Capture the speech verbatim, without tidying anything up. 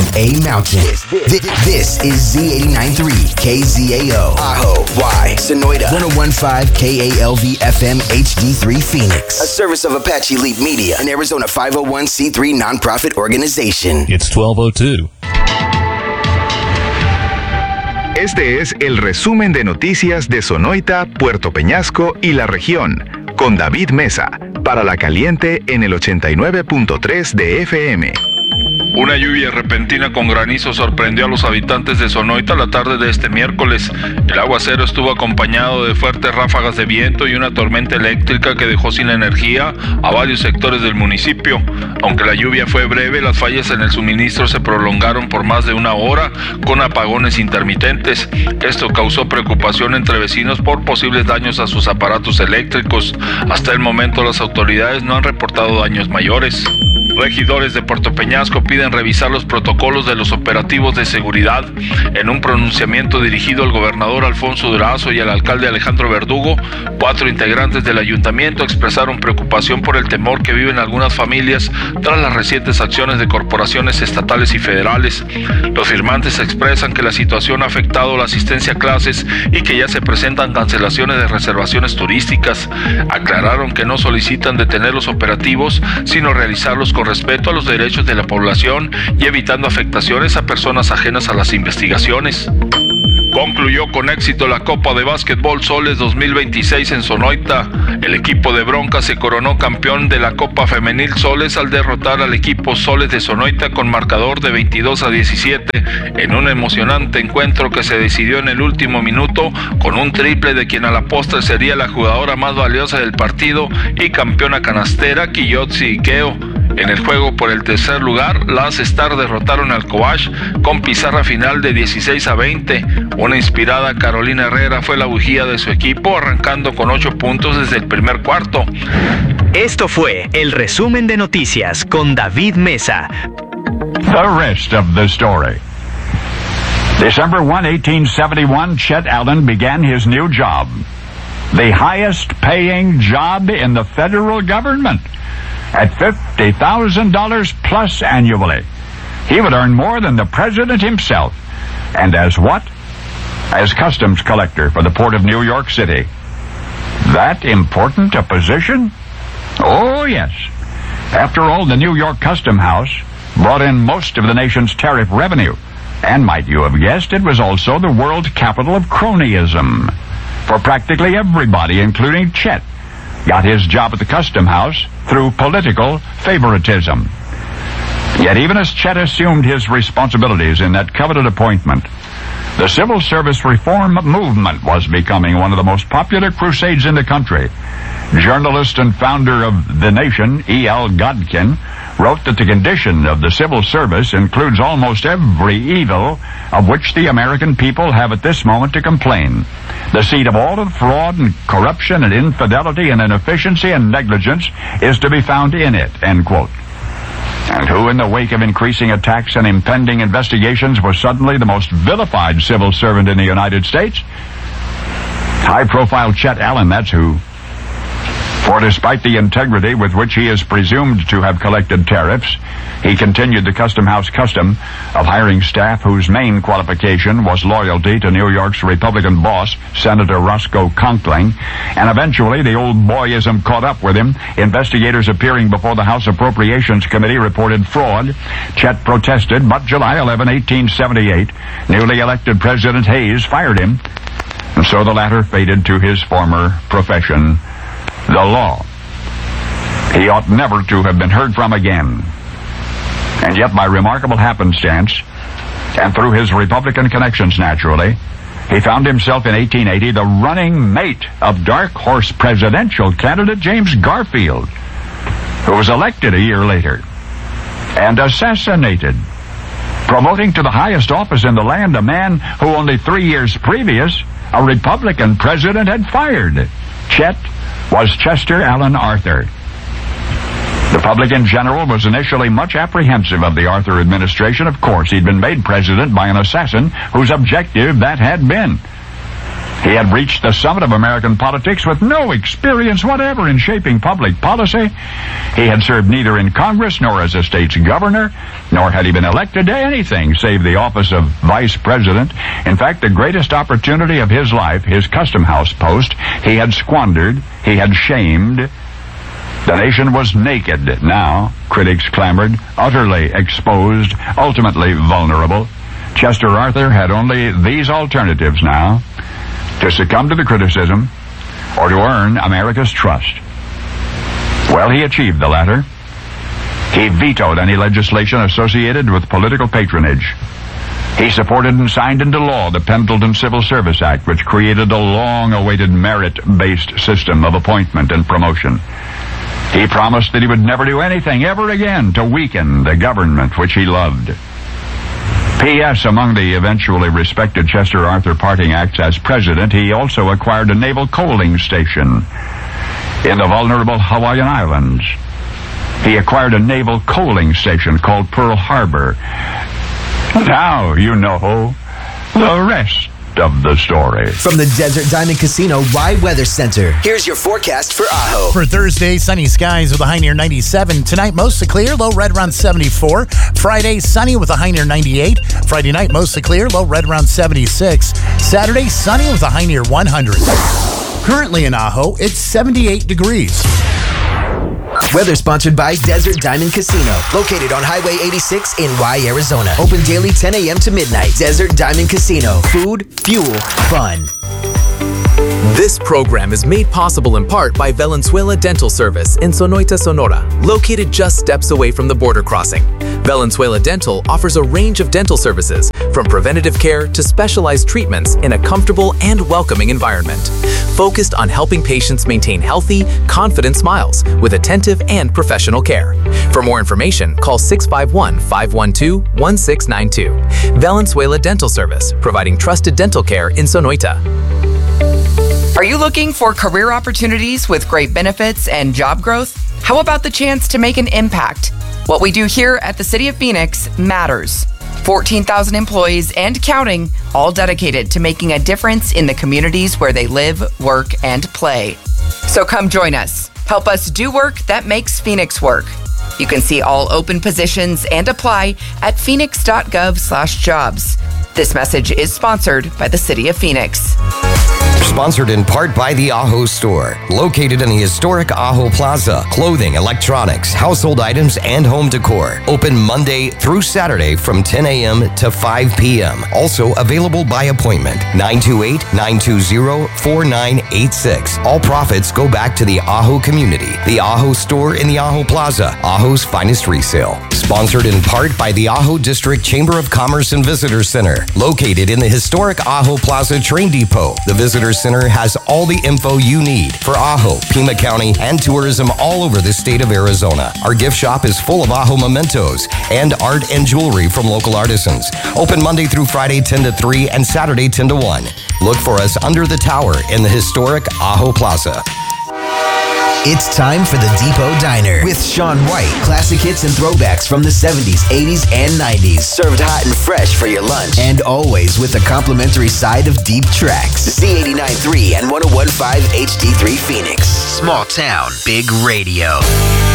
A Mountain. This, this is Z eighty-nine point three K Z A O. Ajo, Y, Sonoyta. one oh one point five K A L V F M H D three Phoenix. A service of Apache Leap Media, an Arizona five oh one c three nonprofit organization. It's twelve oh two. Este es el resumen de noticias de Sonoyta, Puerto Peñasco y la región, con David Mesa, para La Caliente en el ochenta y nueve punto tres de F M. Una lluvia repentina con granizo sorprendió a los habitantes de Sonoyta la tarde de este miércoles. El aguacero estuvo acompañado de fuertes ráfagas de viento y una tormenta eléctrica que dejó sin energía a varios sectores del municipio. Aunque la lluvia fue breve, las fallas en el suministro se prolongaron por más de una hora con apagones intermitentes. Esto causó preocupación entre vecinos por posibles daños a sus aparatos eléctricos. Hasta el momento las autoridades no han reportado daños mayores. Regidores de Puerto Peñasco piden revisar los protocolos de los operativos de seguridad. En un pronunciamiento dirigido al gobernador Alfonso Durazo y al alcalde Alejandro Verdugo, cuatro integrantes del ayuntamiento expresaron preocupación por el temor que viven algunas familias tras las recientes acciones de corporaciones estatales y federales. Los firmantes expresan que la situación ha afectado la asistencia a clases y que ya se presentan cancelaciones de reservaciones turísticas. Aclararon que no solicitan detener los operativos, sino realizarlos con respeto a los derechos de la población y evitando afectaciones a personas ajenas a las investigaciones. Concluyó con éxito la Copa de Básquetbol Soles dos mil veintiséis en Sonoyta. El equipo de Bronca se coronó campeón de la Copa Femenil Soles al derrotar al equipo Soles de Sonoyta con marcador de veintidós a diecisiete en un emocionante encuentro que se decidió en el último minuto con un triple de quien a la postre sería la jugadora más valiosa del partido y campeona canastera, Quillotzi Ikeo. En el juego por el tercer lugar, las Star derrotaron al Coach con pizarra final de dieciséis a veinte. Una inspirada Carolina Herrera fue la bujía de su equipo, arrancando con ocho puntos desde el primer cuarto. Esto fue el resumen de noticias con David Mesa. The rest of the story. December first, eighteen seventy-one, Chet Allen began his new job. The highest paying job in the federal government. At fifty thousand dollars plus annually. He would earn more than the president himself. And as what? As customs collector for the Port of New York City. That important a position? Oh, yes. After all, the New York Custom House brought in most of the nation's tariff revenue. And might you have guessed, it was also the world capital of cronyism. For practically everybody, including Chet, got his job at the Custom House through political favoritism. Yet even as Chet assumed his responsibilities in that coveted appointment, the civil service reform movement was becoming one of the most popular crusades in the country. Journalist and founder of The Nation, E L Godkin, wrote that the condition of the civil service includes almost every evil of which the American people have at this moment to complain. The seat of all of fraud and corruption and infidelity and inefficiency and negligence is to be found in it, end quote. And who, in the wake of increasing attacks and impending investigations, was suddenly the most vilified civil servant in the United States? High-profile Chet Allen, that's who. For despite the integrity with which he is presumed to have collected tariffs, he continued the Custom House custom of hiring staff whose main qualification was loyalty to New York's Republican boss, Senator Roscoe Conkling, and eventually the old boyism caught up with him. Investigators appearing before the House Appropriations Committee reported fraud. Chet protested, but July eleventh, eighteen seventy-eight, newly elected President Hayes fired him, and so the latter faded to his former profession, the law. He ought never to have been heard from again. And yet, by remarkable happenstance, and through his Republican connections naturally, he found himself in eighteen eighty the running mate of dark horse presidential candidate James Garfield, who was elected a year later and assassinated, promoting to the highest office in the land a man who only three years previous a Republican president had fired. Chet was Chester Alan Arthur. The public in general was initially much apprehensive of the Arthur administration. Of course, he'd been made president by an assassin whose objective that had been. He had reached the summit of American politics with no experience whatever in shaping public policy. He had served neither in Congress nor as a state's governor, nor had he been elected to anything save the office of vice president. In fact, the greatest opportunity of his life, his custom house post, he had squandered, he had shamed. The nation was naked now, critics clamored, utterly exposed, ultimately vulnerable. Chester Arthur had only these alternatives now: to succumb to the criticism or to earn America's trust. Well, he achieved the latter. He vetoed any legislation associated with political patronage. He supported and signed into law the Pendleton Civil Service Act, which created a long-awaited merit-based system of appointment and promotion. He promised that he would never do anything ever again to weaken the government which he loved. P S. Among the eventually respected Chester Arthur parting acts as president, he also acquired a naval coaling station in the vulnerable Hawaiian Islands. He acquired a naval coaling station called Pearl Harbor. Now you know the rest of the story. From the Desert Diamond Casino Y Weather Center, here's your forecast for Ajo. For Thursday, sunny skies with a high near ninety-seven. Tonight, mostly clear, low right around seventy-four. Friday, sunny with a high near ninety-eight. Friday night, mostly clear, low right around seventy-six. Saturday, sunny with a high near one hundred. Currently in Ajo, it's seventy-eight degrees. Weather sponsored by Desert Diamond Casino, located on Highway eighty-six in Y, Arizona. Open daily ten a.m. to midnight. Desert Diamond Casino. Food, fuel, fun. This program is made possible in part by Valenzuela Dental Service in Sonoita, Sonora, located just steps away from the border crossing. Valenzuela Dental offers a range of dental services, from preventative care to specialized treatments in a comfortable and welcoming environment, focused on helping patients maintain healthy, confident smiles with attentive and professional care. For more information, call six five one, five one two, one six nine two. Valenzuela Dental Service, providing trusted dental care in Sonoita. Are you looking for career opportunities with great benefits and job growth? How about the chance to make an impact? What we do here at the City of Phoenix matters. fourteen thousand employees and counting, all dedicated to making a difference in the communities where they live, work, and play. So come join us. Help us do work that makes Phoenix work. You can see all open positions and apply at phoenix.gov slash jobs. This message is sponsored by the City of Phoenix. Sponsored in part by the Ajo Store, located in the historic Ajo Plaza. Clothing, electronics, household items, and home decor. Open Monday through Saturday from ten a.m. to five p.m. Also available by appointment. nine two eight, nine two zero, four nine eight six. All profits go back to the Ajo community. The Ajo Store in the Ajo Plaza, Ajo's finest resale. Sponsored in part by the Ajo District Chamber of Commerce and Visitor Center, located in the historic Ajo Plaza Train Depot. The Visitor Center has all the info you need for Ajo, Pima County, and tourism all over the state of Arizona. Our gift shop is full of Ajo mementos and art and jewelry from local artisans. Open Monday through Friday ten to three and Saturday ten to one. Look for us under the tower in the historic Ajo Plaza. It's time for the Depot Diner with Sean White. Classic hits and throwbacks from the seventies, eighties, and nineties. Served hot and fresh for your lunch. And always with a complimentary side of deep tracks. Z eighty-nine point three and one oh one point five H D three Phoenix. Small town, big radio.